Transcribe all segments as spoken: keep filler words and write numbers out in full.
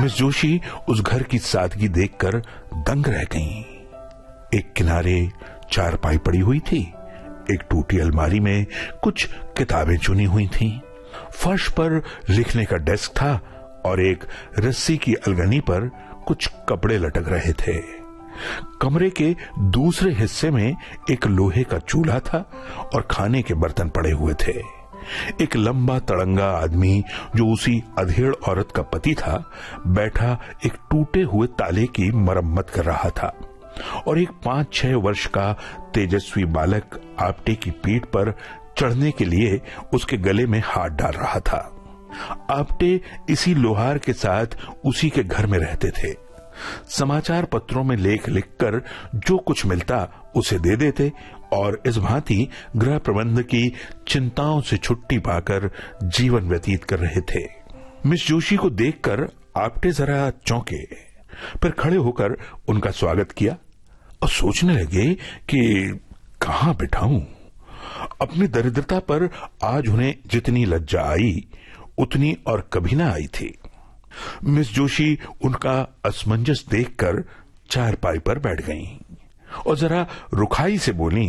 Miss Joshi उस घर की सादगी देखकर दंग रह गईं। एक किनारे चारपाई पड़ी हुई थी, एक टूटी अलमारी में कुछ किताबें चुनी हुई थीं, फर्श पर लिखने का डेस्क था और एक रस्सी की अलगनी पर कुछ कपड़े लटक रहे थे। कमरे के दूसरे हिस्से में एक लोहे का चूल्हा था और खाने के बर्तन पड़े हुए थे। एक लंबा तड़ंगा आदमी जो उसी अधेड़ औरत का पति था, बैठा एक टूटे हुए ताले की मरम्मत कर रहा था और एक पांच छह वर्ष का तेजस्वी बालक आपटे की पीठ पर चढ़ने के लिए उसके गले में हाथ डाल रहा था। आपटे इसी लोहार के साथ उसी के घर में रहते थे। समाचार पत्रों में लेख लिखकर जो कुछ मिलता उसे दे देते और इस भांति गृह प्रबंध की चिंताओं से छुट्टी पाकर जीवन व्यतीत कर रहे थे। मिस जोशी को देखकर आपटे जरा चौंके, फिर खड़े होकर उनका स्वागत किया और सोचने लगे कि कहां बिठाऊं। अपनी दरिद्रता पर आज उन्हें जितनी लज्जा आई उतनी और कभी ना आई थी। मिस जोशी उनका असमंजस देखकर चारपाई पर बैठ गईं और जरा रुखाई से बोली,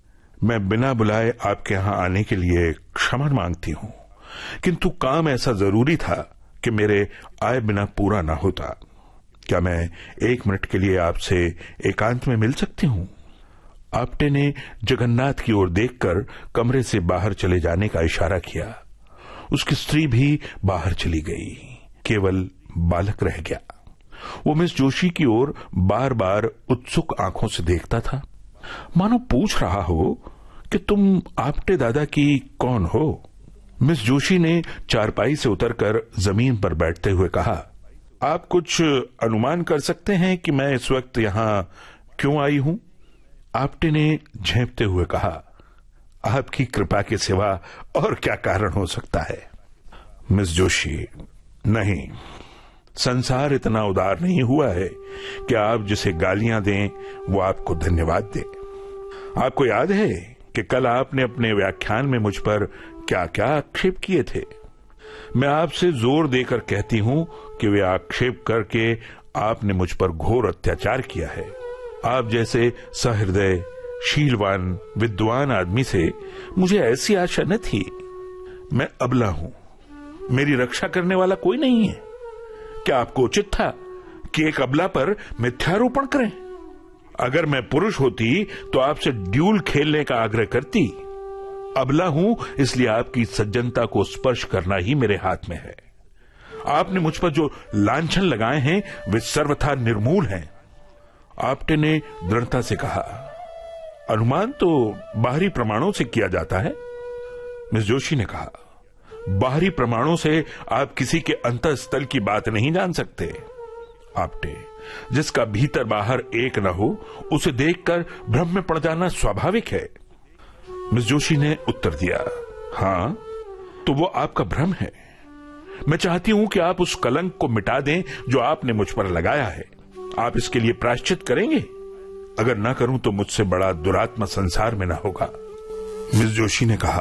मैं बिना बुलाए आपके यहां आने के लिए क्षमा मांगती हूं, किंतु काम ऐसा जरूरी था कि मेरे आए बिना पूरा ना होता। क्या मैं एक मिनट के लिए आपसे एकांत में मिल सकती हूं? आपटे ने जगन्नाथ की ओर देखकर कमरे से बाहर चले जाने का इशारा किया। उसकी स्त्री भी बाहर चली गई, केवल बालक रह गया। वो मिस जोशी की ओर बार बार उत्सुक आंखों से देखता था, मानो पूछ रहा हो कि तुम आपटे दादा की कौन हो। मिस जोशी ने चारपाई से उतरकर जमीन पर बैठते हुए कहा, आप कुछ अनुमान कर सकते हैं कि मैं इस वक्त यहां क्यों आई हूं? आपटे ने झेंपते हुए कहा, आपकी कृपा के सिवा और क्या कारण हो सकता है? मिस जोशी, नहीं, संसार इतना उदार नहीं हुआ है कि आप जिसे गालियां दें वो आपको धन्यवाद दे। आपको याद है कि कल आपने अपने व्याख्यान में मुझ पर क्या क्या आक्षेप किए थे? मैं आपसे जोर देकर कहती हूं कि वे आक्षेप करके आपने मुझ पर घोर अत्याचार किया है। आप जैसे सहृदय, शीलवान, विद्वान आदमी से मुझे ऐसी आशा न थी। मैं अबला हूं, मेरी रक्षा करने वाला कोई नहीं है। क्या आपको उचित था कि एक अबला पर मिथ्यारोपण करें? अगर मैं पुरुष होती तो आपसे ड्यूल खेलने का आग्रह करती। अबला हूं इसलिए आपकी सज्जनता को स्पर्श करना ही मेरे हाथ में है। आपने मुझ पर जो लांछन लगाए हैं वे सर्वथा निर्मूल हैं। आपटे ने दृढ़ता से कहा, अनुमान तो बाहरी प्रमाणों से किया जाता है। मिस जोशी ने कहा, बाहरी प्रमाणों से आप किसी के अंतःस्थल की बात नहीं जान सकते। आपटे, जिसका भीतर बाहर एक न हो उसे देखकर भ्रम में पड़ जाना स्वाभाविक है। मिस जोशी ने उत्तर दिया, हां, तो वो आपका भ्रम है। मैं चाहती हूं कि आप उस कलंक को मिटा दें जो आपने मुझ पर लगाया है। आप इसके लिए प्रायश्चित करेंगे? अगर ना करूं तो मुझसे बड़ा दुरात्मा संसार में ना होगा। मिस जोशी ने कहा,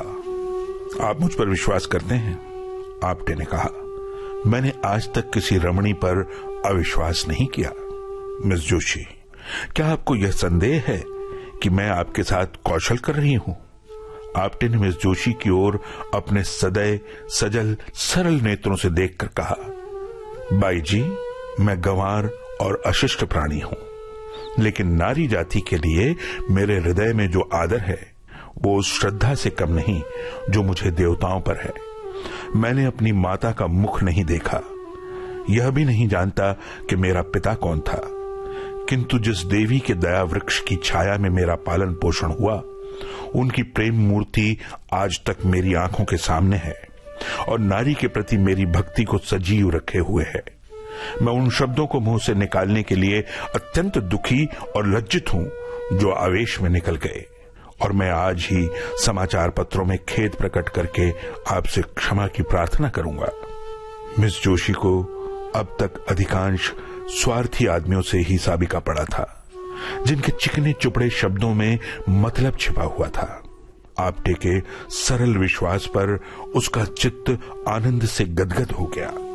आप मुझ पर विश्वास करते हैं? आपटे ने कहा, मैंने आज तक किसी रमणी पर अविश्वास नहीं किया। मिस जोशी, क्या आपको यह संदेह है कि मैं आपके साथ कौशल कर रही हूं? आपटे ने मिस जोशी की ओर अपने सदैव सजल सरल नेत्रों से देखकर कहा, बाई जी, मैं गंवार और अशिष्ट प्राणी हूं, लेकिन नारी जाति के लिए मेरे हृदय में जो आदर है वो उस श्रद्धा से कम नहीं जो मुझे देवताओं पर है। मैंने अपनी माता का मुख नहीं देखा, यह भी नहीं जानता कि मेरा पिता कौन था, किंतु जिस देवी के दया वृक्ष की छाया में मेरा पालन पोषण हुआ उनकी प्रेम मूर्ति आज तक मेरी आंखों के सामने है और नारी के प्रति मेरी भक्ति को सजीव रखे हुए है। मैं उन शब्दों को मुंह से निकालने के लिए अत्यंत दुखी और लज्जित हूं जो आवेश में निकल गए, और मैं आज ही समाचार पत्रों में खेद प्रकट करके आपसे क्षमा की प्रार्थना करूंगा। मिस जोशी को अब तक अधिकांश स्वार्थी आदमियों से ही साबिका पड़ा था, जिनके चिकने चुपड़े शब्दों में मतलब छिपा हुआ था। आपटे के सरल विश्वास पर उसका चित्त आनंद से गदगद हो गया।